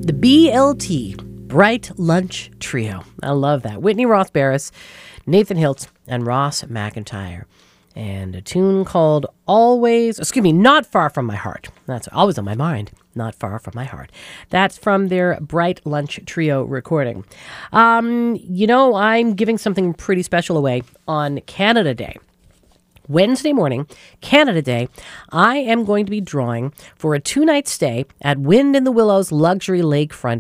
The BLT, Bright Lunch Trio. I love that. Whitney Roth-Barris, Nathan Hiltz, and Ross McIntyre. And a tune called Not Far From My Heart. That's always on my mind. Not Far From My Heart. That's from their Bright Lunch Trio recording. I'm giving something pretty special away on Canada Day. Wednesday morning, Canada Day, I am going to be drawing for a 2-night stay at Wind in the Willows Luxury Lakefront